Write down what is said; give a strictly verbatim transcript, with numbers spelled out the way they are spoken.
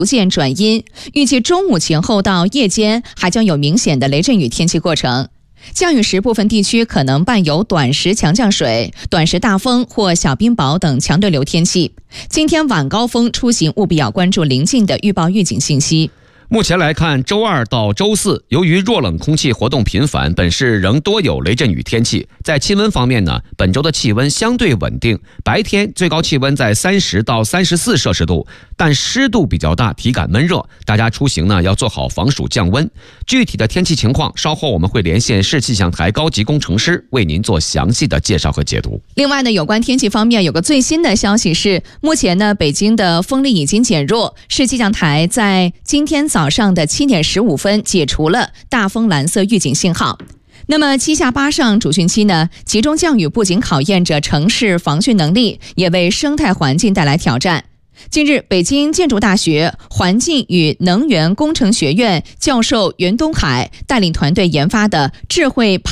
逐渐转阴，预计中午前后到夜间还将有明显的雷阵雨天气过程。降雨时，部分地区可能伴有短时强降水、短时大风或小冰雹等强对流天气。今天晚高峰出行务必要关注临近的预报预警信息。 目前来看，周二到周四，由于弱冷空气活动频繁，本市仍多有雷阵雨天气。在气温方面呢，本周的气温相对稳定，白天最高气温在三十到三十四摄氏度，但湿度比较大，体感闷热，大家出行呢要做好防暑降温。具体的天气情况，稍后我们会连线市气象台高级工程师为您做详细的介绍和解读。 另外呢，有关天气方面有个最新的消息是，目前呢北京的风力已经减弱，市气象台在今天早上的七点十五分解除了大风蓝色预警信号。那么七下八上主汛期呢，集中降雨不仅考验着城市防汛能力，也为生态环境带来挑战。近日，北京建筑大学环境与能源工程学院教授袁东海带领团队研发的智慧